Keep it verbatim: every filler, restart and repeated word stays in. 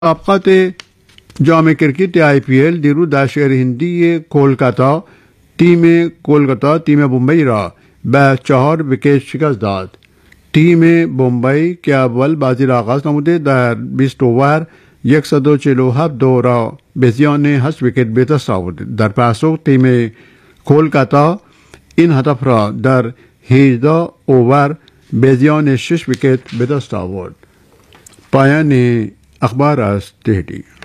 مسابقات جام کرکت آی پی ال دیروز در شهر هندی کولکاتا تیم کولکاتا تیم بمبئی را به چهار ویکت شکست داد. تیم بمبئی که اول بازی را آغاز نموده در بیست اوور صد و چهل و هفت دو را به زیان هشت ویکت به دست آورد. در پاسخ تیم کولکاتا این هدف را در هجده اوور به زیان شش ویکت به دست آورد. پایان اخبار از تهران.